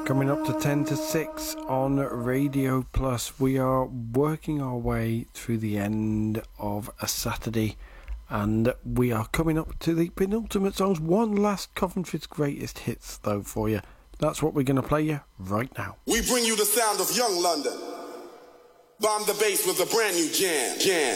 Coming up to 10 to 6 on Radio Plus. We are working our way through the end of a Saturday, and we are coming up to the penultimate songs. One last Coventry's greatest hits, though, for you. That's what we're going to play you right now. We bring you the sound of young London. Bomb the bass with a brand new jam.